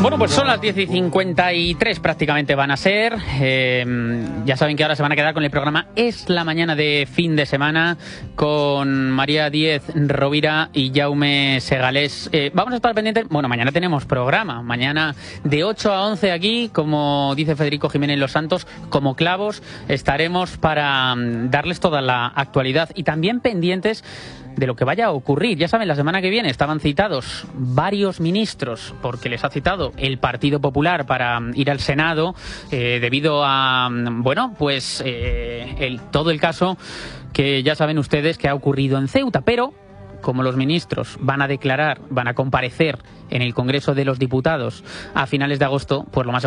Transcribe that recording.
Bueno, pues son las 10:53 prácticamente van a ser. Ya saben que ahora se van a quedar con el programa Es la Mañana de fin de semana con María Díez Rovira y Jaume Segalés. Vamos a estar pendientes. Bueno, mañana tenemos programa. Mañana de 8 a 11 aquí, como dice Federico Jiménez Los Santos, como clavos estaremos para darles toda la actualidad y también pendientes de lo que vaya a ocurrir. Ya saben, la semana que viene estaban citados varios ministros, porque les ha citado el Partido Popular para ir al Senado, debido a, bueno, pues todo el caso que ya saben ustedes que ha ocurrido en Ceuta. Pero como los ministros van a comparecer en el Congreso de los Diputados a finales de agosto, pues lo más